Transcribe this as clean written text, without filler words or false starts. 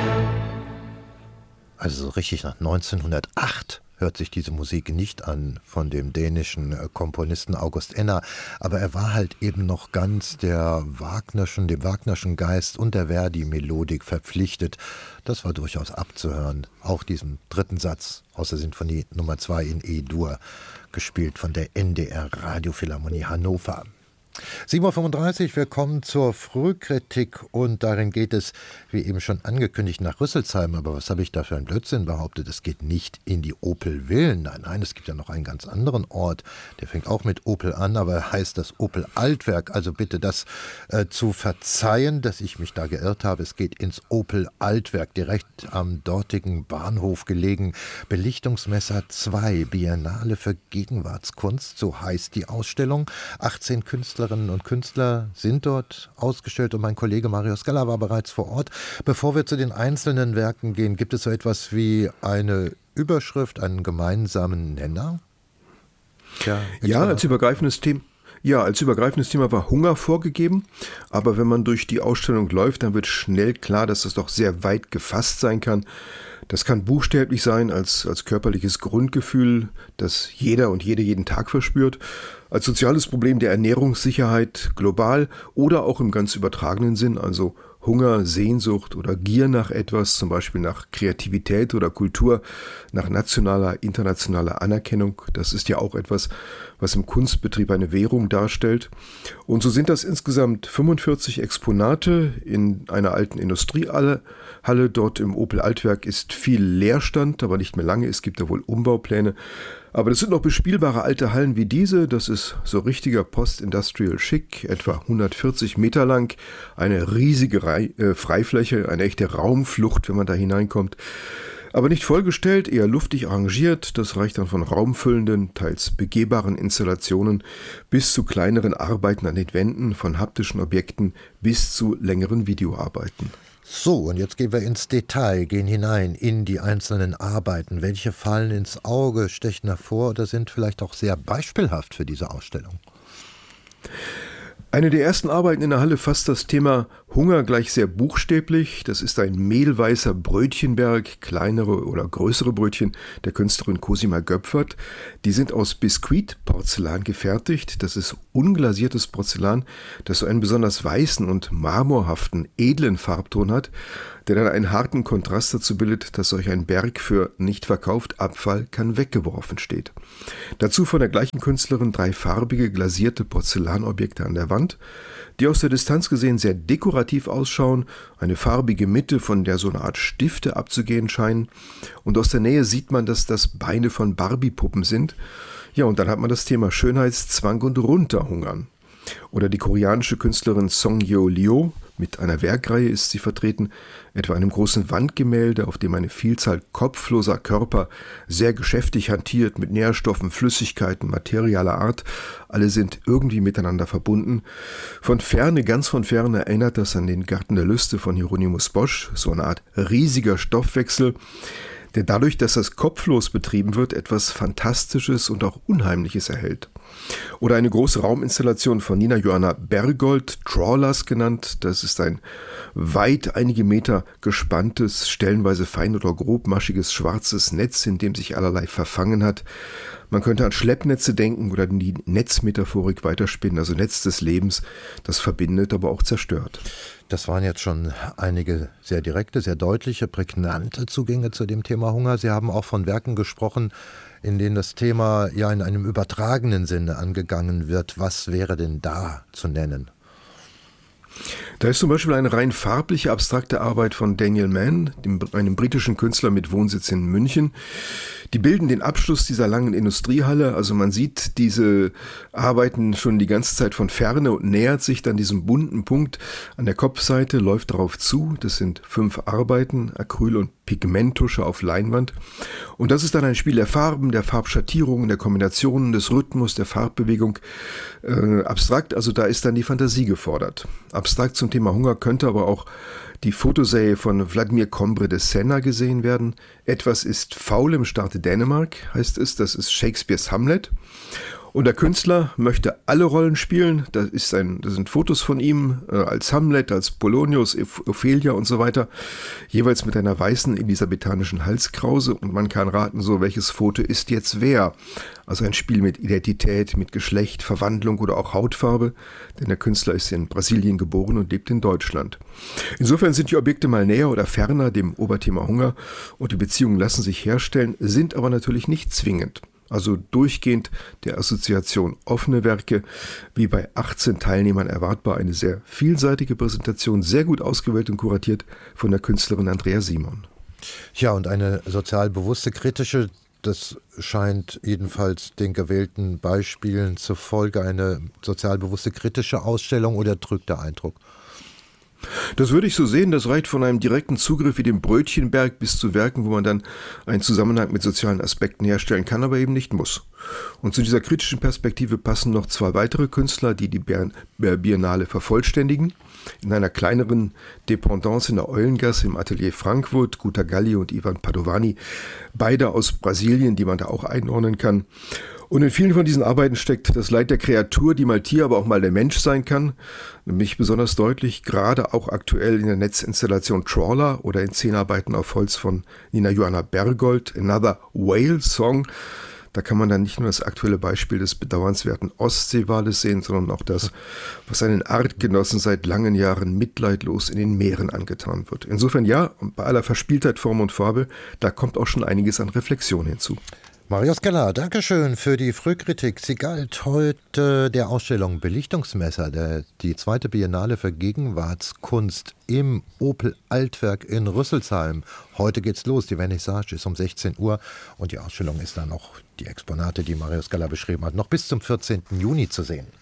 Also so richtig nach 1908 hört sich diese Musik nicht an von dem dänischen Komponisten August Enna, aber er war halt eben noch ganz dem Wagnerschen Geist und der Verdi-Melodik verpflichtet. Das war durchaus abzuhören. Auch diesem dritten Satz aus der Sinfonie Nummer 2 in E-Dur, gespielt von der NDR Radiophilharmonie Hannover. 7.35 Uhr, wir kommen zur Frühkritik und darin geht es, wie eben schon angekündigt, nach Rüsselsheim. Aber was habe ich da für einen Blödsinn behauptet? Es geht nicht in die Opel-Villen. Nein, es gibt ja noch einen ganz anderen Ort, der fängt auch mit Opel an, aber er heißt das Opel-Altwerk. Also bitte das zu verzeihen, dass ich mich da geirrt habe. Es geht ins Opel-Altwerk, direkt am dortigen Bahnhof gelegen. Belichtungsmesser 2, Biennale für Gegenwartskunst, so heißt die Ausstellung. 18 Künstlerinnen und Künstler sind dort ausgestellt und mein Kollege Mario Scala war bereits vor Ort. Bevor wir zu den einzelnen Werken gehen, gibt es so etwas wie eine Überschrift, einen gemeinsamen Nenner? Ja, als übergreifendes Thema war Hunger vorgegeben, aber wenn man durch die Ausstellung läuft, dann wird schnell klar, dass das doch sehr weit gefasst sein kann. Das kann buchstäblich sein als körperliches Grundgefühl, das jeder und jede jeden Tag verspürt, als soziales Problem der Ernährungssicherheit global oder auch im ganz übertragenen Sinn, also Hunger, Sehnsucht oder Gier nach etwas, zum Beispiel nach Kreativität oder Kultur, nach nationaler, internationaler Anerkennung. Das ist ja auch etwas, was im Kunstbetrieb eine Währung darstellt. Und so sind das insgesamt 45 Exponate in einer alten Industriehalle. Dort im Opel-Altwerk ist viel Leerstand, aber nicht mehr lange. Es gibt da wohl Umbaupläne. Aber das sind noch bespielbare alte Hallen wie diese. Das ist so richtiger Post-Industrial Chic, etwa 140 Meter lang. Eine riesige Freifläche, eine echte Raumflucht, wenn man da hineinkommt. Aber nicht vollgestellt, eher luftig arrangiert. Das reicht dann von raumfüllenden, teils begehbaren Installationen bis zu kleineren Arbeiten an den Wänden, von haptischen Objekten bis zu längeren Videoarbeiten. So, und jetzt gehen wir ins Detail, gehen hinein in die einzelnen Arbeiten. Welche fallen ins Auge, stechen hervor oder sind vielleicht auch sehr beispielhaft für diese Ausstellung? Eine der ersten Arbeiten in der Halle fasst das Thema Hunger gleich sehr buchstäblich. Das ist ein mehlweißer Brötchenberg, kleinere oder größere Brötchen der Künstlerin Cosima Göpfert. Die sind aus Biskuitporzellan gefertigt. Das ist unglasiertes Porzellan, das so einen besonders weißen und marmorhaften, edlen Farbton hat, der dann einen harten Kontrast dazu bildet, dass solch ein Berg für nicht verkauft, Abfall kann weggeworfen steht. Dazu von der gleichen Künstlerin 3 farbige, glasierte Porzellanobjekte an der Wand, die aus der Distanz gesehen sehr dekorativ ausschauen, eine farbige Mitte, von der so eine Art Stifte abzugehen scheinen, und aus der Nähe sieht man, dass das Beine von Barbie-Puppen sind. Ja, und dann hat man das Thema Schönheitszwang und Runterhungern. Oder die koreanische Künstlerin Song Yeol-Lyo, mit einer Werkreihe ist sie vertreten, etwa einem großen Wandgemälde, auf dem eine Vielzahl kopfloser Körper sehr geschäftig hantiert mit Nährstoffen, Flüssigkeiten, materialer Art. Alle sind irgendwie miteinander verbunden. Von Ferne, ganz von Ferne erinnert das an den Garten der Lüste von Hieronymus Bosch, so eine Art riesiger Stoffwechsel, der dadurch, dass das kopflos betrieben wird, etwas Fantastisches und auch Unheimliches erhält. Oder eine große Rauminstallation von Nina Johanna Bergold, Trawlers genannt. Das ist ein weit einige Meter gespanntes, stellenweise fein oder grobmaschiges schwarzes Netz, in dem sich allerlei verfangen hat. Man könnte an Schleppnetze denken oder die Netzmetaphorik weiterspinnen, also Netz des Lebens, das verbindet, aber auch zerstört. Das waren jetzt schon einige sehr direkte, sehr deutliche, prägnante Zugänge zu dem Thema Hunger. Sie haben auch von Werken gesprochen, in denen das Thema ja in einem übertragenen Sinne angegangen wird. Was wäre denn da zu nennen? Da ist zum Beispiel eine rein farbliche, abstrakte Arbeit von Daniel Mann, einem britischen Künstler mit Wohnsitz in München. Die bilden den Abschluss dieser langen Industriehalle. Also man sieht diese Arbeiten schon die ganze Zeit von Ferne und nähert sich dann diesem bunten Punkt an der Kopfseite, läuft darauf zu. Das sind 5 Arbeiten, Acryl- und Pigmenttusche auf Leinwand. Und das ist dann ein Spiel der Farben, der Farbschattierungen, der Kombinationen, des Rhythmus, der Farbbewegung. Abstrakt, also da ist dann die Fantasie gefordert. Abstrakt zum Thema Hunger könnte aber auch die Fotoserie von Vladimir Combre de Senna gesehen werden. Etwas ist faul im Staate Dänemark, heißt es. Das ist Shakespeares Hamlet. Und der Künstler möchte alle Rollen spielen. Das sind Fotos von ihm als Hamlet, als Polonius, Ophelia und so weiter. Jeweils mit einer weißen elisabethanischen Halskrause. Und man kann raten, so welches Foto ist jetzt wer. Also ein Spiel mit Identität, mit Geschlecht, Verwandlung oder auch Hautfarbe. Denn der Künstler ist in Brasilien geboren und lebt in Deutschland. Insofern sind die Objekte mal näher oder ferner dem Oberthema Hunger. Und die Beziehungen lassen sich herstellen, sind aber natürlich nicht zwingend. Also durchgehend der Assoziation offene Werke, wie bei 18 Teilnehmern erwartbar eine sehr vielseitige Präsentation, sehr gut ausgewählt und kuratiert von der Künstlerin Andrea Simon. Ja, und eine sozial bewusste, kritische, das scheint jedenfalls den gewählten Beispielen zufolge eine sozial bewusste, kritische Ausstellung, oder trügt der Eindruck? Das würde ich so sehen, das reicht von einem direkten Zugriff wie dem Brötchenberg bis zu Werken, wo man dann einen Zusammenhang mit sozialen Aspekten herstellen kann, aber eben nicht muss. Und zu dieser kritischen Perspektive passen noch 2 weitere Künstler, die die Biennale vervollständigen. In einer kleineren Dependance in der Eulengasse im Atelier Frankfurt, Guta Galli und Ivan Padovani, beide aus Brasilien, die man da auch einordnen kann. Und in vielen von diesen Arbeiten steckt das Leid der Kreatur, die mal Tier, aber auch mal der Mensch sein kann. Nämlich besonders deutlich, gerade auch aktuell in der Netzinstallation Trawler oder in 10 Arbeiten auf Holz von Nina Johanna Bergold, Another Whale Song. Da kann man dann nicht nur das aktuelle Beispiel des bedauernswerten Ostseewales sehen, sondern auch das, was seinen Artgenossen seit langen Jahren mitleidlos in den Meeren angetan wird. Insofern ja, bei aller Verspieltheit, Form und Farbe, da kommt auch schon einiges an Reflexion hinzu. Marius Keller, Dankeschön für die Frühkritik. Sie galt heute der Ausstellung Belichtungsmesser, die 2. Biennale für Gegenwartskunst im Opel Altwerk in Rüsselsheim. Heute geht's los, die Vernissage ist um 16 Uhr und die Ausstellung ist dann noch, die Exponate, die Marius Keller beschrieben hat, noch bis zum 14. Juni zu sehen.